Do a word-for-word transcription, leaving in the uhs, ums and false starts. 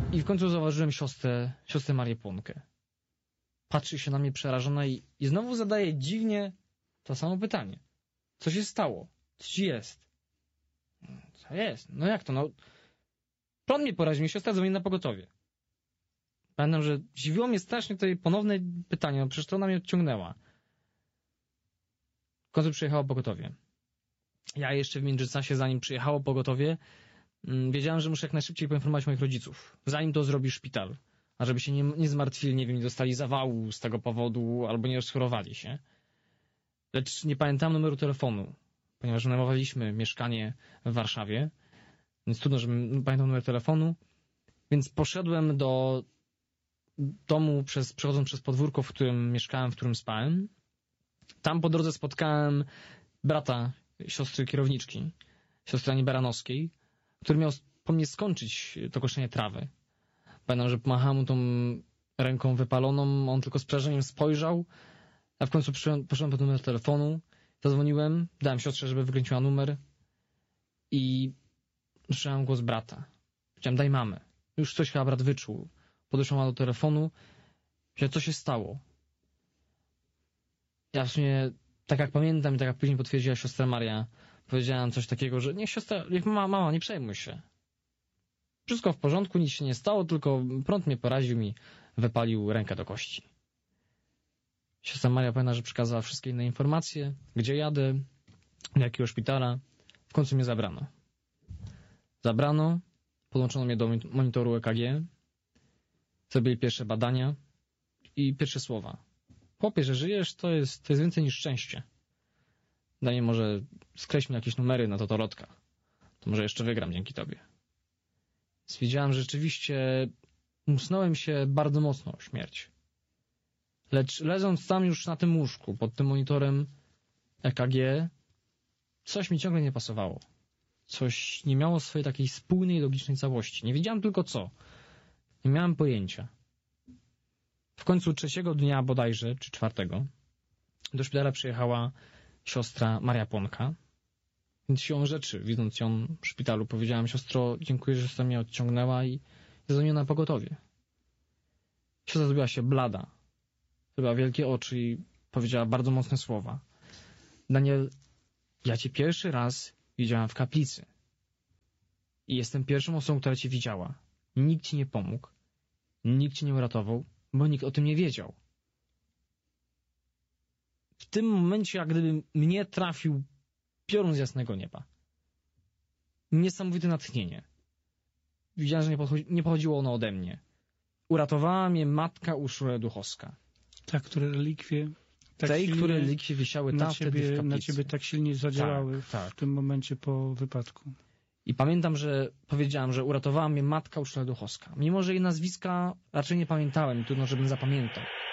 I w końcu zauważyłem siostrę, siostrę Marię Płonkę. Patrzy się na mnie przerażona i, i znowu zadaje dziwnie to samo pytanie. Co się stało? Co ci jest? Co jest? No jak to? No, prąd mnie poraził, mnie siostra dzwoni na pogotowie. Pamiętam, że dziwiło mnie strasznie to jej ponowne pytanie, no przecież to ona mnie odciągnęła. W końcu przyjechało pogotowie. Ja jeszcze w międzyczasie, zanim przyjechało pogotowie, wiedziałem, że muszę jak najszybciej poinformować moich rodziców, zanim to zrobi szpital. A żeby się nie, nie zmartwili, nie wiem, nie dostali zawału z tego powodu, albo nie rozchorowali się. Lecz nie pamiętam numeru telefonu, ponieważ wynajmowaliśmy mieszkanie w Warszawie, więc trudno, żebym pamiętał numer telefonu. Więc poszedłem do domu, przez, przechodząc przez podwórko, w którym mieszkałem, w którym spałem. Tam po drodze spotkałem brata siostry kierowniczki, siostry Ani Baranowskiej, który miał po mnie skończyć to koszenie trawy. Pamiętam, że pomachałem mu tą ręką wypaloną, on tylko z przerażeniem spojrzał, a w końcu poszedłem, poszedłem po numer telefonu, zadzwoniłem, dałem siostrze, żeby wykręciła numer i słyszałem głos brata. Powiedziałem, daj mamę. Już coś chyba brat wyczuł. Podeszła do telefonu, powiedział, co się stało. Ja w sumie, tak jak pamiętam i tak jak później potwierdziła siostra Maria, powiedziałem coś takiego, że niech siostra, niech mama, mama, nie przejmuj się. Wszystko w porządku, nic się nie stało, tylko prąd mnie poraził i wypalił rękę do kości. Siostra Maria pamięta, że przekazała wszystkie inne informacje, gdzie jadę, do jakiego szpitala. W końcu mnie zabrano. Zabrano, podłączono mnie do monitoru E K G, zrobili pierwsze badania i pierwsze słowa. Chłopie, że żyjesz, to jest, to jest więcej niż szczęście. Danie, może skreśl mi jakieś numery na totolotkach. To może jeszcze wygram dzięki tobie. Więc wiedziałem, że rzeczywiście musnąłem się bardzo mocno o śmierć. Lecz leżąc tam już na tym łóżku, pod tym monitorem E K G, coś mi ciągle nie pasowało. Coś nie miało swojej takiej spójnej, logicznej całości. Nie wiedziałem tylko co. Nie miałem pojęcia. W końcu trzeciego dnia bodajże, czy czwartego, do szpitala przyjechała siostra Maria Płonka. Więc siłą rzeczy, widząc ją w szpitalu, powiedziałem, siostro, dziękuję, że siostra mnie odciągnęła i zadzwoniła na pogotowie. Siostra zrobiła się blada. Zrobiła wielkie oczy i powiedziała bardzo mocne słowa. Daniel, ja cię pierwszy raz widziałam w kaplicy. I jestem pierwszą osobą, która cię widziała. Nikt ci nie pomógł. Nikt cię nie uratował, bo nikt o tym nie wiedział. W tym momencie, jak gdyby mnie trafił piorun z jasnego nieba. Niesamowite natchnienie. Widziałem, że nie, pochodzi, nie pochodziło ono ode mnie. Uratowała mnie matka Urszula Duchowska. Ta, które relikwie... Tak Tej, które relikwie wisiały tam wtedy w kaplicy. Na ciebie tak silnie zadziałały tak, tak. w tym momencie po wypadku. I pamiętam, że powiedziałem, że uratowała mnie matka Urszula Duchowska. Mimo że jej nazwiska raczej nie pamiętałem, trudno, żebym zapamiętał.